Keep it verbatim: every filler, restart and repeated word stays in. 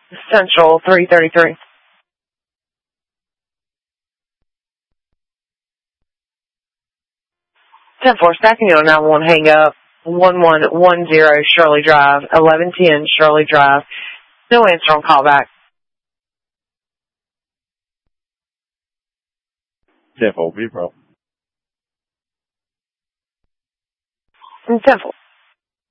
Central three thirty-three. ten four, stacking you on nine one, hang up. one one one zero Shirley Drive, eleven ten Shirley Drive. No answer on callback. ten four, be pro. ten four.